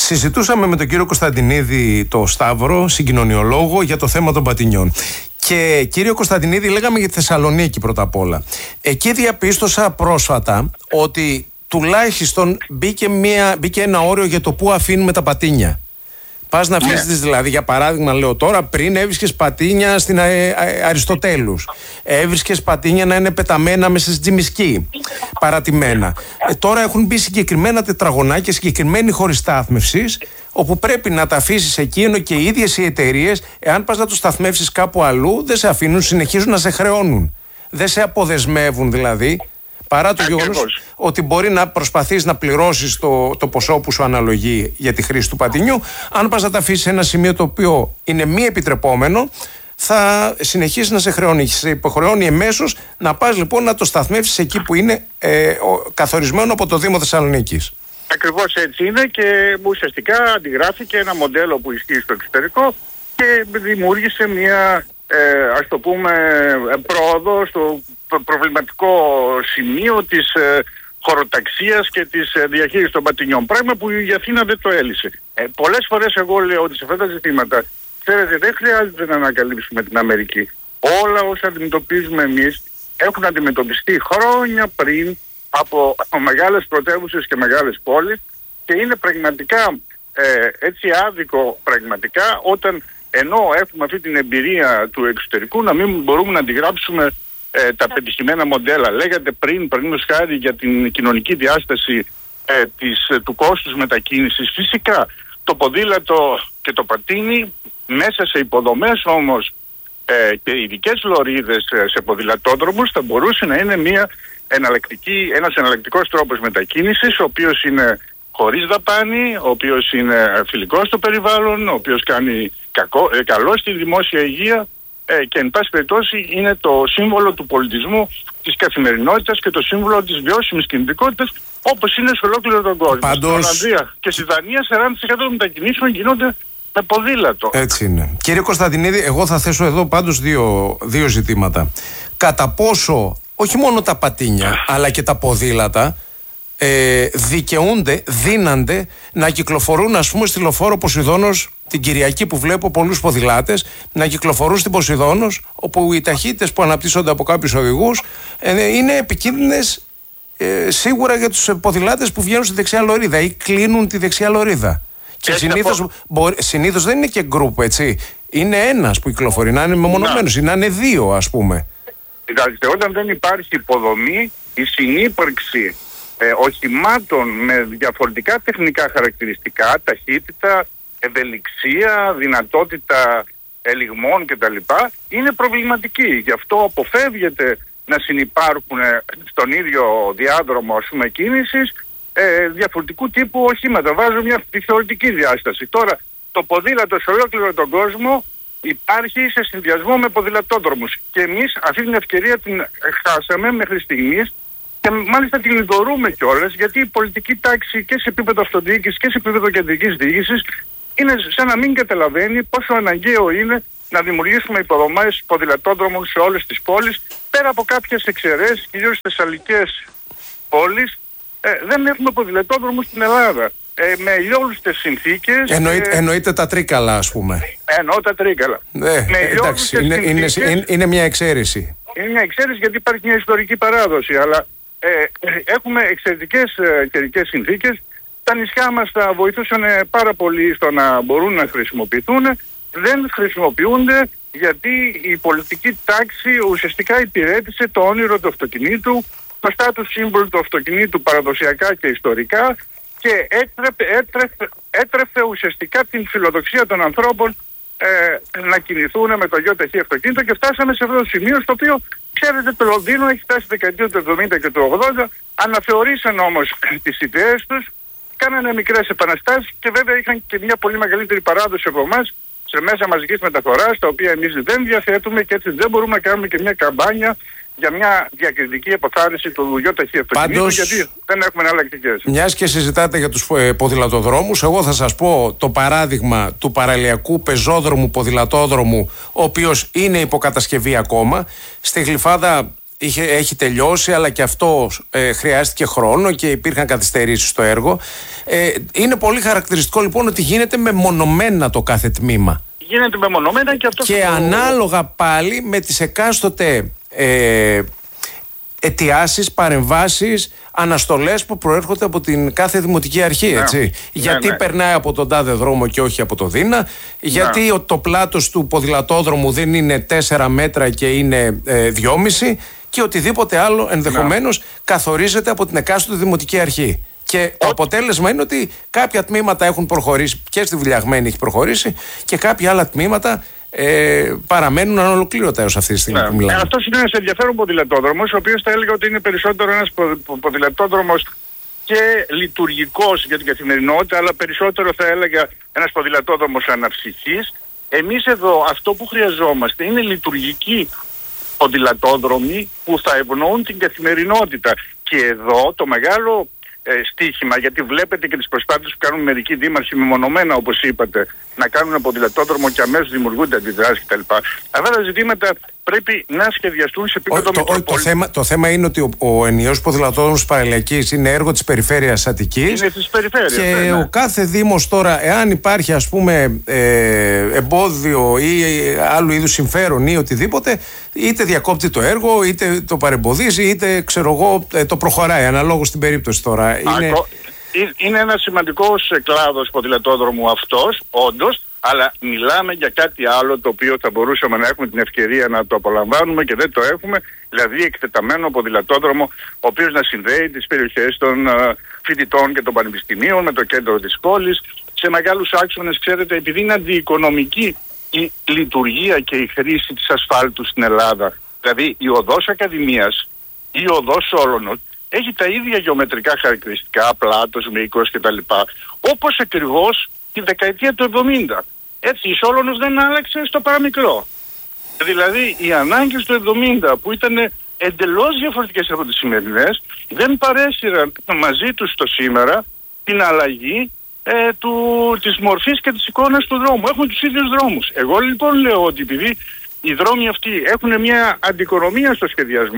Συζητούσαμε με τον κύριο Κωνσταντινίδη, το Σταύρο, συγκοινωνιολόγο, για το θέμα των πατινιών. Και κύριο Κωνσταντινίδη, λέγαμε για τη Θεσσαλονίκη πρώτα απ' όλα. Εκεί διαπίστωσα πρόσφατα ότι τουλάχιστον μπήκε ένα όριο για το πού αφήνουμε τα πατίνια. Πας να αφήσεις, δηλαδή, για παράδειγμα, λέω τώρα, πριν έβρισκες πατίνια στην Αριστοτέλους. Έβρισκες πατίνια να είναι πεταμένα μέσα στη Τζιμισκή, παρατημένα. Τώρα έχουν μπει συγκεκριμένα τετραγωνάκια, συγκεκριμένοι χώροι στάθμευσης, όπου πρέπει να τα αφήσεις εκεί, ενώ και οι ίδιες οι εταιρείες, εάν πας να τους σταθμεύσεις κάπου αλλού, δεν σε αφήνουν, συνεχίζουν να σε χρεώνουν. Δεν σε αποδεσμεύουν δηλαδή. Παρά το γεγονός ότι μπορεί να προσπαθείς να πληρώσεις το ποσό που σου αναλογεί για τη χρήση του πατινιού, αν πας να τα αφήσεις σε ένα σημείο το οποίο είναι μη επιτρεπόμενο, θα συνεχίσει να σε χρεώνει. Σε υποχρεώνει εμέσως να πας λοιπόν να το σταθμεύσεις εκεί που είναι καθορισμένο από το Δήμο Θεσσαλονίκης. Ακριβώς έτσι είναι, και ουσιαστικά αντιγράφηκε ένα μοντέλο που ισχύει στο εξωτερικό και δημιούργησε μια, ας το πούμε, πρόοδο στο προβληματικό σημείο της χωροταξίας και της διαχείρισης των πατινιών. Πράγμα που η Αθήνα δεν το έλυσε. Πολλές φορές εγώ λέω ότι σε αυτά τα ζητήματα, ξέρετε, δεν χρειάζεται να ανακαλύψουμε την Αμερική. Όλα όσα αντιμετωπίζουμε εμείς έχουν αντιμετωπιστεί χρόνια πριν από μεγάλες πρωτεύουσες και μεγάλες πόλεις, και είναι πραγματικά έτσι άδικο πραγματικά όταν, ενώ έχουμε αυτή την εμπειρία του εξωτερικού, να μην μπορούμε να αντιγράψουμε τα πετυχημένα μοντέλα. Λέγατε πριν, παραδείγματος χάρη, για την κοινωνική διάσταση του κόστους μετακίνησης. Φυσικά το ποδήλατο και το πατίνι μέσα σε υποδομές όμως και ειδικές λωρίδες σε ποδηλατόδρομους θα μπορούσε να είναι ένας εναλλακτικός τρόπος μετακίνησης, ο οποίος είναι χωρίς δαπάνη, ο οποίος είναι φιλικός στο περιβάλλον, ο οποίος κάνει καλό στη δημόσια υγεία, και εν πάση περιπτώσει είναι το σύμβολο του πολιτισμού, της καθημερινότητας και το σύμβολο της βιώσιμης κινητικότητας, όπως είναι σε ολόκληρο τον κόσμο. Στην Ολλανδία και στη Δανία 40% των μετακινήσεων γίνονται με ποδήλατο. Έτσι είναι. Κύριε Κωνσταντινίδη, εγώ θα θέσω εδώ πάντως δύο ζητήματα. Κατά πόσο όχι μόνο τα πατίνια αλλά και τα ποδήλατα δικαιούνται, δύνανται να κυκλοφορούν, ας πούμε, στη Λεωφόρο Ποσειδώνος την Κυριακή, που βλέπω πολλούς ποδηλάτες να κυκλοφορούν στην Ποσειδώνος, όπου οι ταχύτητες που αναπτύσσονται από κάποιους οδηγούς είναι επικίνδυνες σίγουρα για τους ποδηλάτες που βγαίνουν στη δεξιά λωρίδα ή κλείνουν τη δεξιά λωρίδα. Και συνήθως δεν είναι και γκρουπ, έτσι. Είναι ένας που κυκλοφορεί, να είναι μεμονωμένος ή να είναι δύο, ας πούμε. Κοιτάξτε, όταν δεν υπάρχει υποδομή, η συνύπαρξη οχημάτων με διαφορετικά τεχνικά χαρακτηριστικά, ταχύτητα, ευελιξία, δυνατότητα ελιγμών κτλ. Είναι προβληματική. Γι' αυτό αποφεύγεται να συνυπάρχουν στον ίδιο διάδρομο, ας πούμε, κίνησης διαφορετικού τύπου οχήματα. Βάζω μια θεωρητική διάσταση. Τώρα, το ποδήλατο σε ολόκληρο τον κόσμο υπάρχει σε συνδυασμό με ποδηλατόδρομους. Και εμείς αυτή την ευκαιρία την χάσαμε μέχρι στιγμής, και μάλιστα την λιδωρούμε κιόλας, γιατί η πολιτική τάξη και σε επίπεδο αυτοδιοίκησης και σε επίπεδο κεντρικής διοίκησης είναι σαν να μην καταλαβαίνει πόσο αναγκαίο είναι να δημιουργήσουμε υποδομές ποδηλατόδρομων σε όλες τις πόλεις. Πέρα από κάποιες εξαιρέσεις, κυρίως στις θεσσαλικές πόλεις, δεν έχουμε ποδηλατόδρομους στην Ελλάδα. Με ηλιόλουστες συνθήκες. Εννοείται τα Τρίκαλα, ας πούμε. Εννοώ τα Τρίκαλα. Εντάξει, είναι μια εξαίρεση. Είναι μια εξαίρεση γιατί υπάρχει μια ιστορική παράδοση, αλλά έχουμε εξαιρετικές καιρικές συνθήκες. Τα νησιά μας τα βοηθούσαν πάρα πολύ στο να μπορούν να χρησιμοποιηθούν. Δεν χρησιμοποιούνται γιατί η πολιτική τάξη ουσιαστικά υπηρέτησε το όνειρο του αυτοκινήτου, το status symbol του αυτοκινήτου παραδοσιακά και ιστορικά, και έτρεφε ουσιαστικά την φιλοδοξία των ανθρώπων να κινηθούν με το ΙΤΧ αυτοκίνητο, και φτάσαμε σε αυτό το σημείο, στο οποίο, ξέρετε, το Λονδίνο έχει φτάσει στη δεκαετία του 70 και του 80, αναθεωρήσαν όμως τις ιδέες τους, κάνανε μικρές επαναστάσεις, και βέβαια είχαν και μια πολύ μεγαλύτερη παράδοση από εμάς σε μέσα μαζικής μεταφοράς, τα οποία εμείς δεν διαθέτουμε, και έτσι δεν μπορούμε να κάνουμε και μια καμπάνια για μια διακριτική αποθάρρυνση του ΙΤΧ αυτοκινήτου, γιατί δεν έχουμε εναλλακτικές. Μιας και συζητάτε για τους ποδηλατοδρόμους, εγώ θα σας πω το παράδειγμα του παραλιακού πεζόδρομου ποδηλατόδρομου, ο οποίος είναι υποκατασκευή ακόμα. Στη Γλυφάδα έχει τελειώσει, αλλά και αυτό χρειάστηκε χρόνο και υπήρχαν καθυστερήσεις στο έργο. Είναι πολύ χαρακτηριστικό λοιπόν ότι γίνεται μεμονωμένα το κάθε τμήμα. Γίνεται μεμονωμένα και αυτό. Και ανάλογα πάλι με τις εκάστοτε αιτιάσεις, παρεμβάσεις, αναστολές που προέρχονται από την κάθε δημοτική αρχή, έτσι. Γιατί περνάει από τον τάδε δρόμο και όχι από το Δίνα, γιατί το πλάτος του ποδηλατόδρομου δεν είναι 4 μέτρα και είναι 2,5 και οτιδήποτε άλλο ενδεχομένως καθορίζεται από την εκάστοτε δημοτική αρχή. Και το αποτέλεσμα είναι ότι κάποια τμήματα έχουν προχωρήσει, και στη Βουλιαγμένη έχει προχωρήσει, και κάποια άλλα τμήματα παραμένουν ανολοκλήρωτα έως αυτή τη στιγμή που μιλάμε. Αυτός είναι ένας ενδιαφέρον ποδηλατόδρομος, ο οποίος θα έλεγα ότι είναι περισσότερο ένας ποδηλατόδρομος και λειτουργικός για την καθημερινότητα, αλλά περισσότερο θα έλεγα ένας ποδηλατόδρομος αναψυχής. Εμείς εδώ αυτό που χρειαζόμαστε είναι λειτουργικοί ποδηλατόδρομοι που θα ευνοούν την καθημερινότητα. Και εδώ το μεγάλο στίχημα, γιατί βλέπετε και τις προσπάθειες που κάνουν μερικοί δήμαρχοι μεμονωμένα, όπως είπατε, να κάνουν ένα ποδηλατόδρομο και αμέσως δημιουργούνται αντιδράσεις κτλ. Αυτά τα ζητήματα πρέπει να σχεδιαστούν σε επίπεδο Μητροπόλης. Το θέμα είναι ότι ο ενιαίος ποδηλατόδρομος της Παραλιακής είναι έργο της περιφέρειας Αττικής. Είναι της περιφέρειας. Και ο κάθε δήμος τώρα, εάν υπάρχει ας πούμε εμπόδιο ή άλλου είδους συμφέρον ή οτιδήποτε, είτε διακόπτει το έργο, είτε το παρεμποδίζει, είτε ξέρω εγώ το προχωράει, αναλόγως στην περίπτωση τώρα. Είναι ένας σημαντικός κλάδος ποδηλατόδρομου αυτός, όντως, αλλά μιλάμε για κάτι άλλο το οποίο θα μπορούσαμε να έχουμε την ευκαιρία να το απολαμβάνουμε και δεν το έχουμε, δηλαδή εκτεταμένο ποδηλατόδρομο, ο οποίος να συνδέει τις περιοχές των φοιτητών και των πανεπιστημίων με το κέντρο της πόλης. Σε μεγάλους άξονες, ξέρετε, επειδή είναι αντιοικονομική η λειτουργία και η χρήση της ασφάλτου στην Ελλάδα, δηλαδή η οδός Ακαδημίας ή η οδός Σόλωνος, έχει τα ίδια γεωμετρικά χαρακτηριστικά, πλάτος, μήκος κτλ. Όπως ακριβώς τη δεκαετία του 70. Έτσι η Σόλωνος δεν άλλαξε στο παραμικρό. Δηλαδή οι ανάγκες του 70 που ήταν εντελώς διαφορετικές από τις σημερινές δεν παρέσυραν μαζί τους το σήμερα την αλλαγή της μορφής και της εικόνας του δρόμου. Έχουν τους ίδιους δρόμους. Εγώ λοιπόν λέω ότι επειδή οι δρόμοι αυτοί έχουν μια αντικονομία στο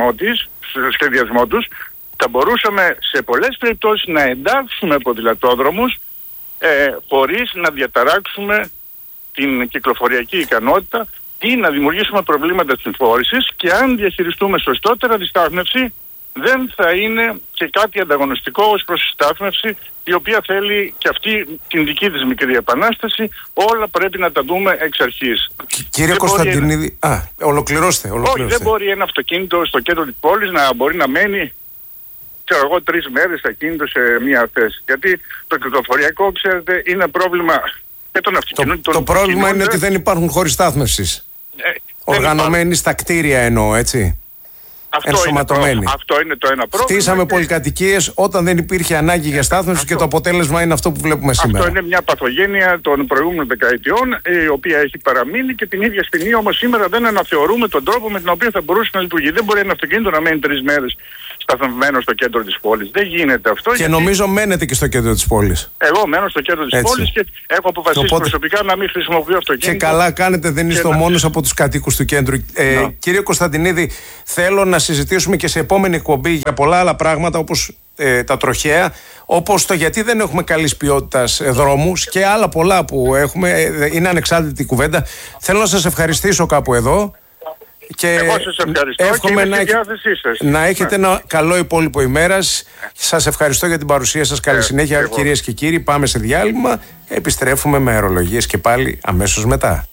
σχεδιασμό τους, θα μπορούσαμε σε πολλές περιπτώσεις να εντάξουμε ποδηλατόδρομους χωρίς να διαταράξουμε την κυκλοφοριακή ικανότητα ή να δημιουργήσουμε προβλήματα συμφόρησης, και αν διαχειριστούμε σωστότερα τη στάθμευση δεν θα είναι και κάτι ανταγωνιστικό ως προς τη στάθμευση, η οποία θέλει και αυτή την δική της μικρή επανάσταση. Όλα πρέπει να τα δούμε εξ αρχής. Κύριε Κωνσταντινίδη, ολοκληρώστε. Όχι, δεν μπορεί ένα αυτοκίνητο στο κέντρο της πόλης να μπορεί να μένει 3 μέρες ακίνητο σε μία θέση. Γιατί το κυκλοφοριακό, ξέρετε, είναι πρόβλημα και των αυτοκινήτων. Το πρόβλημα είναι ότι δεν υπάρχουν χώροι στάθμευσης. Οργανωμένοι στα κτίρια εννοώ, έτσι. Αυτό είναι το ένα πρόβλημα. Χτίσαμε πολυκατοικίες όταν δεν υπήρχε ανάγκη για στάθμευση και το αποτέλεσμα είναι αυτό που βλέπουμε σήμερα. Αυτό είναι μια παθογένεια των προηγούμενων δεκαετιών, η οποία έχει παραμείνει, και την ίδια στιγμή όμως σήμερα δεν αναθεωρούμε τον τρόπο με τον οποίο θα μπορούσε να λειτουργεί. Δεν μπορεί ένα αυτοκίνητο να μένει 3 μέρες σταθμευμένο στο κέντρο της πόλης. Δεν γίνεται αυτό. Και νομίζω μένετε και στο κέντρο της πόλης. Εγώ μένω στο κέντρο της πόλης και έχω αποφασίσει προσωπικά να μην χρησιμοποιώ αυτοκίνητο. Και καλά κάνετε, δεν είστε ο μόνος από τους κατοίκους του κέντρου. Κύριε Κωνσταντινίδη, θέλω να συζητήσουμε και σε επόμενη εκπομπή για πολλά άλλα πράγματα, όπως τα τροχαία, όπως το γιατί δεν έχουμε καλής ποιότητας δρόμους και άλλα πολλά που έχουμε. Είναι ανεξάρτητη κουβέντα. Θέλω να σας ευχαριστήσω κάπου εδώ. Και εγώ σας ευχαριστώ εύχομαι και στη διάθεσή σας. να έχετε ένα καλό υπόλοιπο ημέρας. Σας ευχαριστώ για την παρουσία σας. Καλή συνέχεια, κυρίες και κύριοι. Πάμε σε διάλειμμα. Επιστρέφουμε με αερολογίες και πάλι αμέσως μετά.